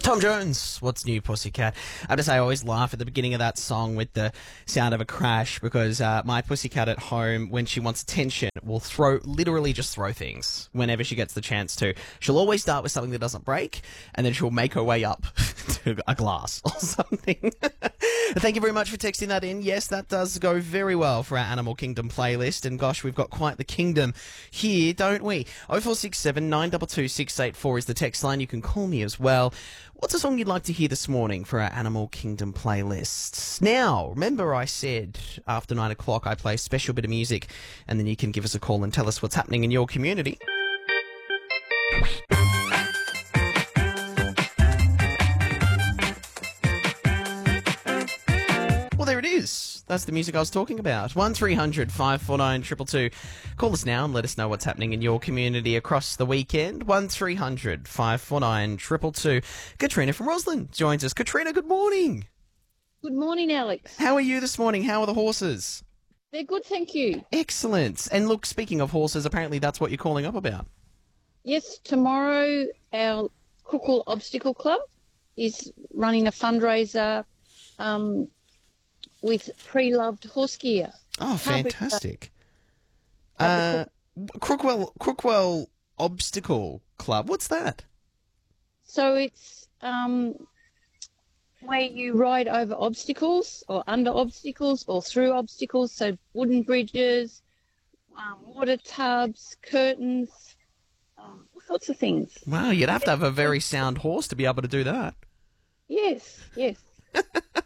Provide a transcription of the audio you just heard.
Tom Jones, What's New, Pussycat? I have to say, I always laugh at the beginning of that song with the sound of a crash because my pussycat at home, when she wants attention, will literally just throw things whenever she gets the chance to. She'll always start with something that doesn't break, and then she'll make her way up to a glass or something. Thank you very much for texting that in. Yes, that does go very well for our Animal Kingdom playlist, and gosh, we've got quite the kingdom here, don't we? 0467 922 684 is the text line. You can call me as well. What's a song you'd like to hear this morning for our Animal Kingdom playlists? Now, remember I said after 9 o'clock I play a special bit of music, and then you can give us a call and tell us what's happening in your community. Well, there it is. That's the music I was talking about. 1300 549 222. Call us now and let us know what's happening in your community across the weekend. 1300 549 222. Katrina from Roslyn joins us. Katrina, good morning. Good morning, Alex. How are you this morning? How are the horses? They're good, thank you. Excellent. And look, speaking of horses, apparently that's what you're calling up about. Yes, tomorrow our Crookwell Obstacle Club is running a fundraiser with pre-loved horse gear. Oh, fantastic. Crookwell Obstacle Club, what's that? So it's where you ride over obstacles or under obstacles or through obstacles, so wooden bridges, water tubs, curtains, all sorts of things. Wow, you'd have to have a very sound horse to be able to do that. Yes.